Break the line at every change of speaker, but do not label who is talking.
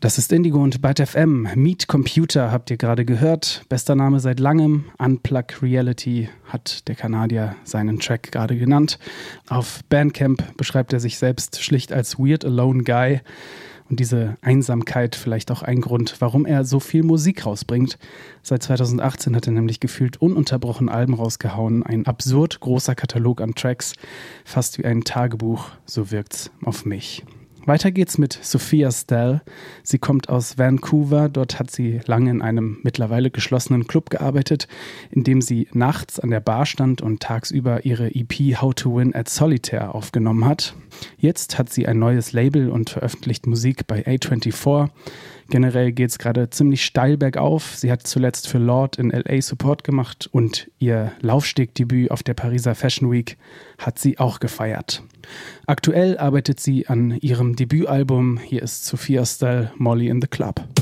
Das ist Indigo und Byte FM. Meet Computer habt ihr gerade gehört. Bester Name seit langem. Unplug Reality hat der Kanadier seinen Track gerade genannt. Auf Bandcamp beschreibt er sich selbst schlicht als Weird Alone Guy. Und diese Einsamkeit vielleicht auch ein Grund, warum er so viel Musik rausbringt. Seit 2018 hat er nämlich gefühlt ununterbrochen Alben rausgehauen. Ein absurd großer Katalog an Tracks. Fast wie ein Tagebuch, so wirkt's auf mich. Weiter geht's mit Sophia Stell. Sie kommt aus Vancouver. Dort hat sie lange in einem mittlerweile geschlossenen Club gearbeitet, in dem sie nachts an der Bar stand und tagsüber ihre EP How to Win at Solitaire aufgenommen hat. Jetzt hat sie ein neues Label und veröffentlicht Musik bei A24. Generell geht's gerade ziemlich steil bergauf. Sie hat zuletzt für Lorde in LA Support gemacht und ihr Laufstegdebüt auf der Pariser Fashion Week hat sie auch gefeiert. Aktuell arbeitet sie an ihrem Debütalbum. Hier ist Sophia Stell, Molly in the Club.